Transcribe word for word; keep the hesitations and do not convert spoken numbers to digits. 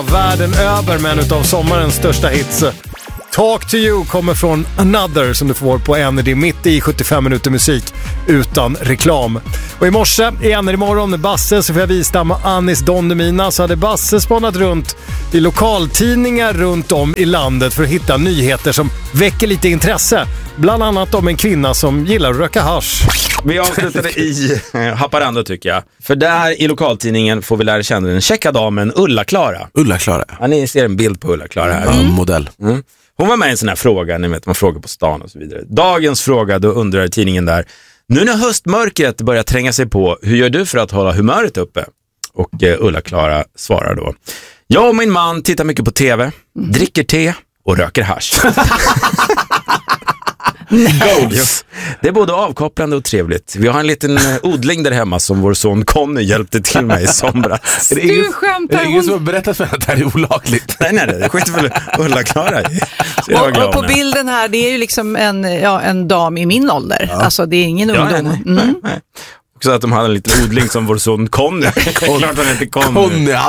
Världen över, med en utav sommarens största hits. Talk to you kommer från Another, som du får på Energy mitt i sjuttiofem minuter musik utan reklam. Och i morse, i Energy morgon med Basse, Sofia Wistam och Anis Don Demina, så hade Basse spanat runt i lokaltidningar runt om i landet för att hitta nyheter som väcker lite intresse. Bland annat om en kvinna som gillar att röka hasch. Vi avslutade i Haparanda, tycker jag. För där i lokaltidningen får vi lära känna den checka damen Ulla-Klara. Ulla-Klara. Ja, ni ser en bild på Ulla-Klara här. Mm. Ja, modell. Mm. Hon var med i en sån här fråga, ni vet, man frågar på stan och så vidare. Dagens fråga, då undrar tidningen där: nu när höstmörkret börjar tränga sig på, hur gör du för att hålla humöret uppe? Och eh, Ulla-Klara svarar då: jag och min man tittar mycket på tv, mm. dricker te och röker hasch. Goals. Det är både avkopplande och trevligt. Vi har en liten uh, odling där hemma som vår son Conny hjälpte till med i somras. Är det ingen, du skämtar, är det ingen som har berättat för att det här är olagligt? Nej, nej, det skiter väl Ulla-Klara i. Och, och på bilden här, det är ju liksom en, ja, en dam i min ålder. Ja. Alltså det är ingen ungdom. Ja, nej, nej, mm. nej. Också att de hade en liten odling som vår son Conny. Klart han heter Conny. Conny.